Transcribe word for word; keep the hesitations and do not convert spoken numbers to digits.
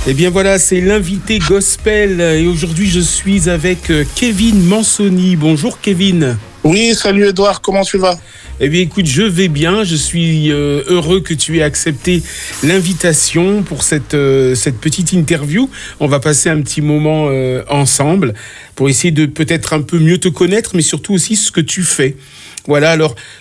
Eh bien voilà, c'est l'invité gospel et aujourd'hui je suis avec Kevin Mansoni. Bonjour Kevin. Oui, salut Edouard, comment tu vas ? Eh bien écoute, je vais bien, je suis euh, heureux que tu aies accepté l'invitation pour cette, euh, cette petite interview. On va passer un petit moment euh, ensemble pour essayer de peut-être un peu mieux te connaître, mais surtout aussi ce que tu fais. Voilà, alors